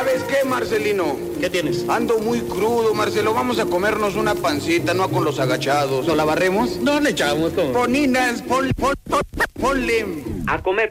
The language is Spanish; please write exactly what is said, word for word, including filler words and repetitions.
¿Sabes qué, Marcelino? ¿Qué tienes? Ando muy crudo, Marcelo. Vamos a comernos una pancita, no con los agachados. ¿No la barremos? No le echamos todo. Poninas, pon, pon, pon, ponle. A comer